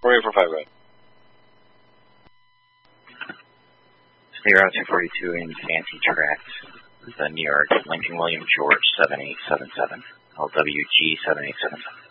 4845 red. Clear out 242 in Fancy Tract, the New York, Lincoln William George 7877, LWG 7877.